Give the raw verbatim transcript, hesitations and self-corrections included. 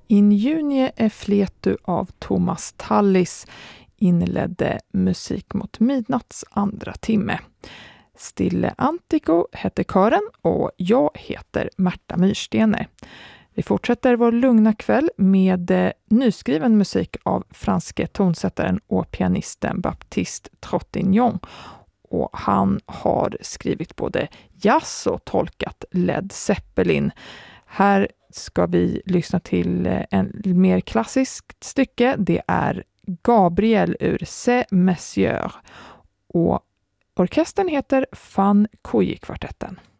In junie e fletu av Thomas Tallis inledde Musik mot midnatts andra timme. Stille Antico hette kören och jag heter Märta Myrstene. Vi fortsätter vår lugna kväll med eh, nyskriven musik av franske tonsättaren och pianisten Baptiste Trottignon. Och han har skrivit både jazz och tolkat Led Zeppelin. Här ska vi lyssna till en mer klassiskt stycke. Det är Gabriel ur C. Messieurs och orkestern heter Van Cooij-kvartetten.